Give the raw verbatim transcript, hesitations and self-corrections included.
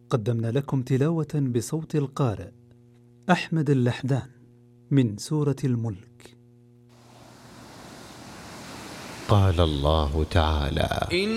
قدمنا لكم تلاوة بصوت القارئ أحمد اللحدان من سورة الملك. قال الله تعالى: